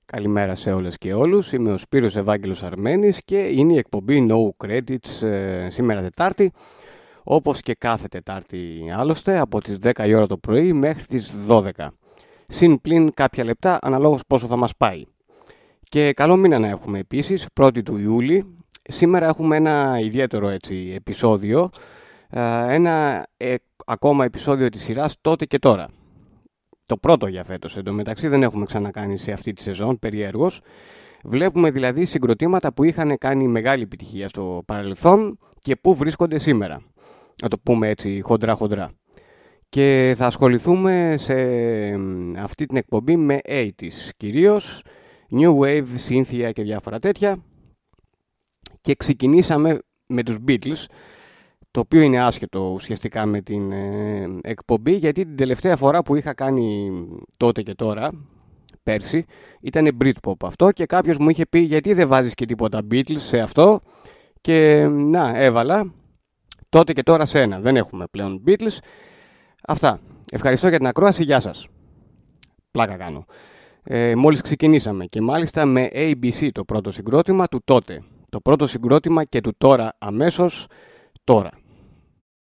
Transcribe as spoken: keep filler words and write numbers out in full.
Καλημέρα σε όλες και όλους, είμαι ο Σπύρος Ευάγγελος Αρμένης και είναι η εκπομπή No Credits ε, σήμερα Τετάρτη, όπως και κάθε Τετάρτη άλλωστε, από τις δέκα η ώρα το πρωί μέχρι τις δώδεκα. Συν πλην κάποια λεπτά αναλόγως πόσο θα μας πάει. Και καλό μήνα να έχουμε επίσης, πρώτη του Ιούλη. Σήμερα έχουμε ένα ιδιαίτερο έτσι, επεισόδιο, ε, ένα ε, ακόμα επεισόδιο της σειράς Τότε και Τώρα. Το πρώτο για φέτος, εντωμεταξύ δεν έχουμε ξανακάνει σε αυτή τη σεζόν, περιέργως. Βλέπουμε δηλαδή συγκροτήματα που είχαν κάνει μεγάλη επιτυχία στο παρελθόν και που βρίσκονται σήμερα. Να το πούμε έτσι χοντρά χοντρά. Και θα ασχοληθούμε σε αυτή την εκπομπή με ογδόντα, κυρίως New Wave, Cynthia και διάφορα τέτοια. Και ξεκινήσαμε με τους Beatles, το οποίο είναι άσχετο ουσιαστικά με την ε, εκπομπή, γιατί την τελευταία φορά που είχα κάνει Τότε και Τώρα, πέρσι, ήταν Britpop αυτό και κάποιος μου είχε πει γιατί δεν βάζεις και τίποτα Beatles σε αυτό και να, έβαλα Τότε και Τώρα σε ένα. Δεν έχουμε πλέον Beatles. Αυτά. Ευχαριστώ για την ακρόαση. Γεια σας. Πλάκα κάνω. Ε, μόλις ξεκινήσαμε και μάλιστα με έι μπι σι το πρώτο συγκρότημα του τότε. Το πρώτο συγκρότημα και του τώρα αμέσως τώρα.